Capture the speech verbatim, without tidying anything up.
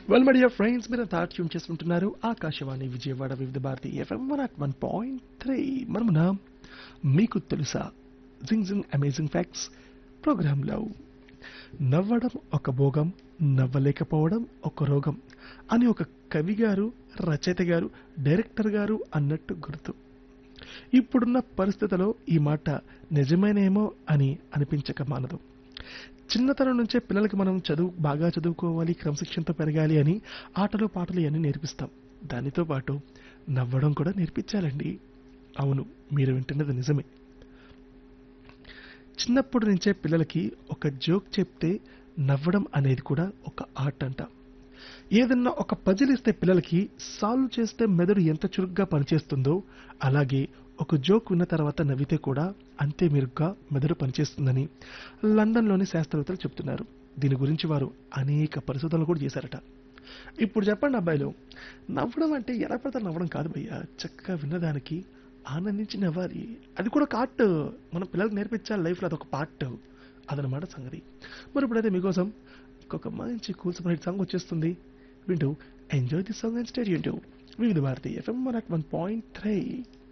Well my dear friends, మీరు తాట్యం చేసుకుంటున్నారు ఆకాశవాణి విజయవాడ వివిధ Bharati FM one at one point three. మనమున మీకు తెలుసా జింగ్ జింగ్ అమేజింగ్ ఫ్యాక్ట్స్ ప్రోగ్రాంలో నవ్వడం ఒక భోగం, నవ్వలేకపోవడం ఒక రోగం అని ఒక కవి గారు, రచయిత గారు, డైరెక్టర్ గారు అన్నట్టు గుర్తు. ఇప్పుడున్న పరిస్థితిలో ఈ మాట నిజమేనేమో అని అనిపించక మానదు. చిన్నతనం నుంచే పిల్లలకి మనం చదువు బాగా చదువుకోవాలి, క్రమశిక్షణతో పెరగాలి అని ఆటలు పాటలు ఇవన్నీ నేర్పిస్తాం. దానితో పాటు నవ్వడం కూడా నేర్పించాలండి. అవును, మీరు వింటున్నది నిజమే. చిన్నప్పటి నుంచే పిల్లలకి ఒక జోక్ చెప్తే నవ్వడం అనేది కూడా ఒక ఆర్ట్ అంట. ఏదన్నా ఒక పజిల్ ఇస్తే పిల్లలకి సాల్వ్ చేస్తే మెదడు ఎంత చురుగ్గా పనిచేస్తుందో, అలాగే ఒక జోక్ విన్న తర్వాత నవ్వితే కూడా అంతే మెరుగ్గా మెదడు పనిచేస్తుందని లండన్లోని శాస్త్రవేత్తలు చెప్తున్నారు. దీని గురించి వారు అనేక పరిశోధనలు కూడా చేశారట. ఇప్పుడు చెప్పండి అబ్బాయిలు, నవ్వడం అంటే ఎలా పడితే నవ్వడం కాదు భయ్యా, చక్కగా విన్నదానికి ఆనందించి నవ్వాలి. అది కూడా ఒక ఆర్ట్. మన పిల్లలకు నేర్పించాలి లైఫ్లో, అదొక పార్ట్. అదనమాట సంగతి. మరి ఇప్పుడైతే మీకోసం ఇంకొక మంచి కూల్ సూపర్ హిట్ సాంగ్ వచ్చేస్తుంది. వింటూ enjoy the song and stay tuned to వివిధ Bharati FM one at one point three.